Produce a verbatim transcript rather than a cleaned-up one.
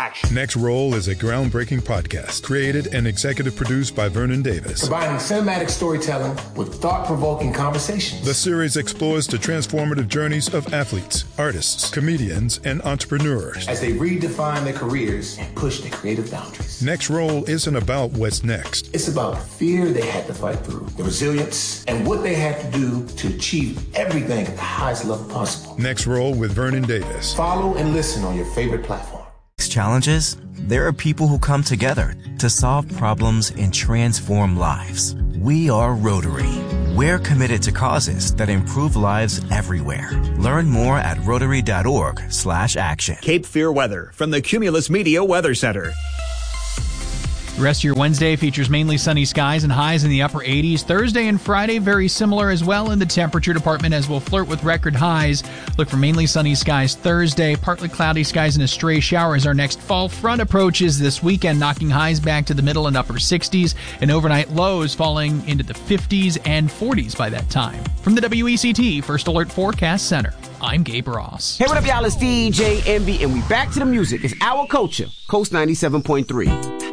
action. Next Roll is a groundbreaking podcast created and executive produced by Vernon Davis. Combining cinematic storytelling with thought-provoking conversations. The series explores the transformative journeys of athletes, artists, comedians, and entrepreneurs as they redefine their careers and push their creative boundaries. Next Roll isn't about what's next. It's about the fear they had to fight through, the resilience, and what they had to do to achieve everything at the highest level possible. Next Roll with Vernon Davis. Follow and listen on your favorite platform. Challenges, there are people who come together to solve problems and transform lives. We are Rotary. We're committed to causes that improve lives everywhere. Learn more at rotary.org slash action. Cape Fear weather from the Cumulus Media Weather Center. The rest of your Wednesday features mainly sunny skies and highs in the upper eighties. Thursday and Friday very similar as well in the temperature department, as we'll flirt with record highs. Look for mainly sunny skies Thursday, partly cloudy skies and a stray shower as our next fall front approaches this weekend, knocking highs back to the middle and upper sixties, and overnight lows falling into the fifties and forties by that time. From the W E C T First Alert Forecast Center, I'm Gabe Ross. Hey, what up, y'all? It's D J Envy, and we back to the music. It's Our Culture, Coast ninety-seven point three.